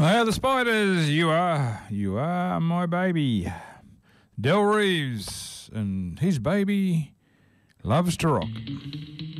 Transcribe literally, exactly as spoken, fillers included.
Well, the Spiders, you are, you are my baby. Del Reeves and his baby loves to rock.